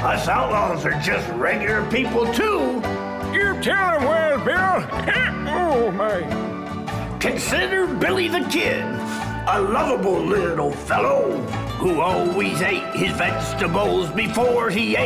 Us outlaws are just regular people, too. You tell him well, Bill. Oh, my. Consider Billy the Kid, a lovable little fellow who always ate his vegetables before he ate